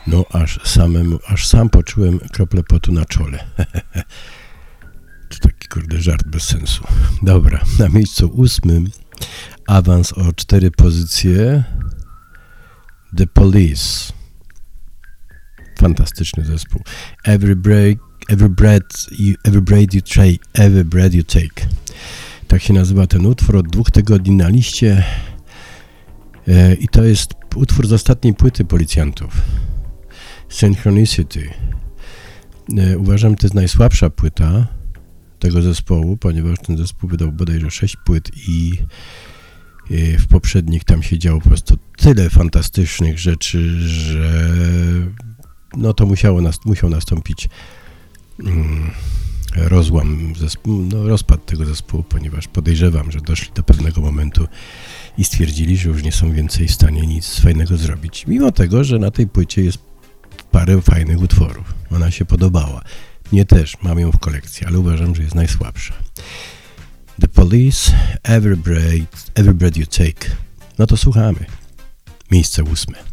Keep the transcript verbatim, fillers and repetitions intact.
No aż samemu, aż sam poczułem kroplę potu na czole. To taki kurde żart bez sensu. Dobra, na miejscu ósmym awans o cztery pozycje. The Police. Fantastyczny zespół. Every break, every breath you, every breath you take, every breath you take. Tak się nazywa ten utwór, od dwóch tygodni na liście. E, I to jest utwór z ostatniej płyty Policjantów. Synchronicity. E, uważam, że to jest najsłabsza płyta tego zespołu, ponieważ ten zespół wydał bodajże sześć płyt i e, w poprzednich tam się działo po prostu tyle fantastycznych rzeczy, że no to musiało nas, musiał nastąpić mm, rozłam, zespołu, no rozpad tego zespołu, ponieważ podejrzewam, że doszli do pewnego momentu i stwierdzili, że już nie są więcej w stanie nic fajnego zrobić. Mimo tego, że na tej płycie jest parę fajnych utworów. Ona się podobała. Mnie też, mam ją w kolekcji, ale uważam, że jest najsłabsza. The Police, Every Breath, Every Breath You Take. No to słuchamy. Miejsce ósme.